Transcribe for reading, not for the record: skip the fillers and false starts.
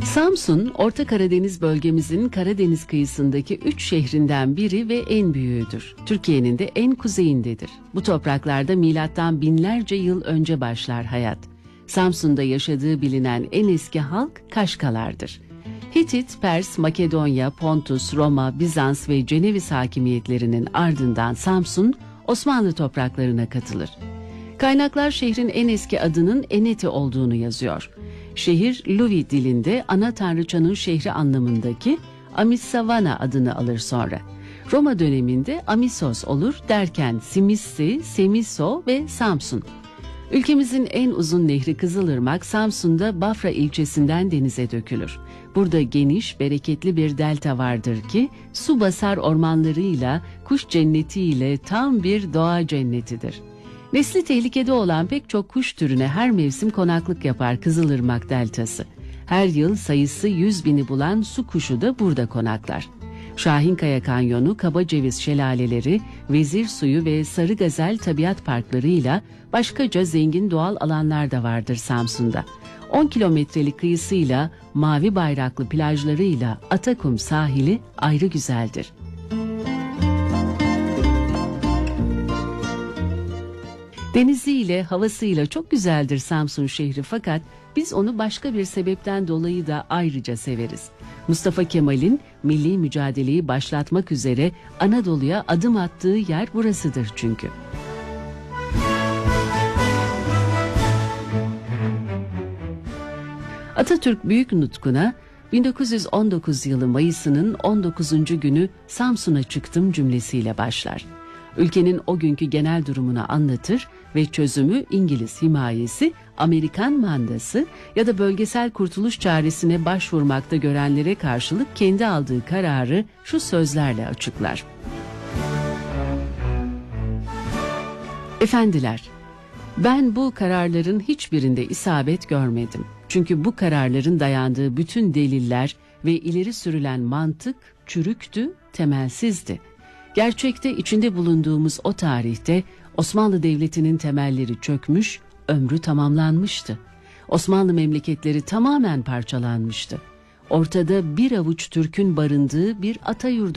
Samsun, Orta Karadeniz bölgemizin Karadeniz kıyısındaki 3 şehrinden biri ve en büyüğüdür. Türkiye'nin de en kuzeyindedir. Bu topraklarda milattan binlerce yıl önce başlar hayat. Samsun'da yaşadığı bilinen en eski halk Kaşkalardır. Hitit, Pers, Makedonya, Pontus, Roma, Bizans ve Ceneviz hakimiyetlerinin ardından Samsun, Osmanlı topraklarına katılır. Kaynaklar şehrin en eski adının Eneti olduğunu yazıyor. Şehir Luvi dilinde ana tanrıçanın şehri anlamındaki Amisavana adını alır sonra. Roma döneminde Amisos olur derken Simissi, Semiso ve Samsun. Ülkemizin en uzun nehri Kızılırmak Samsun'da Bafra ilçesinden denize dökülür. Burada geniş, bereketli bir delta vardır ki su basar ormanlarıyla, kuş cennetiyle tam bir doğa cennetidir. Nesli tehlikede olan pek çok kuş türüne her mevsim konaklık yapar Kızılırmak deltası. Her yıl sayısı 100.000'i bulan su kuşu da burada konaklar. Şahinkaya Kanyonu, Kabaceviz şelaleleri, Vezir Suyu ve Sarı Gazel tabiat parklarıyla başkaca zengin doğal alanlar da vardır Samsun'da. 10 kilometrelik kıyısıyla, mavi bayraklı plajlarıyla Atakum sahili ayrı güzeldir. Deniziyle, havasıyla çok güzeldir Samsun şehri fakat biz onu başka bir sebepten dolayı da ayrıca severiz. Mustafa Kemal'in milli mücadeleyi başlatmak üzere Anadolu'ya adım attığı yer burasıdır çünkü. Atatürk Büyük Nutku'na 1919 yılı Mayıs'ının 19. günü Samsun'a çıktım cümlesiyle başlar. Ülkenin o günkü genel durumunu anlatır ve çözümü İngiliz himayesi, Amerikan mandası ya da bölgesel kurtuluş çaresine başvurmakta görenlere karşılık kendi aldığı kararı şu sözlerle açıklar. Efendiler, ben bu kararların hiçbirinde isabet görmedim. Çünkü bu kararların dayandığı bütün deliller ve ileri sürülen mantık çürüktü, temelsizdi. Gerçekte içinde bulunduğumuz o tarihte Osmanlı Devleti'nin temelleri çökmüş, ömrü tamamlanmıştı. Osmanlı memleketleri tamamen parçalanmıştı. Ortada bir avuç Türk'ün barındığı bir ata yurdu